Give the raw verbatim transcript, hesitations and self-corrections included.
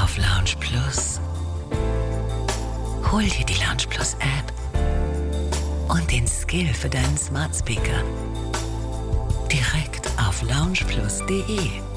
auf Lounge Plus. Hol dir die Lounge Plus App und den Skill für deinen Smart Speaker direkt auf lounge plus punkt de.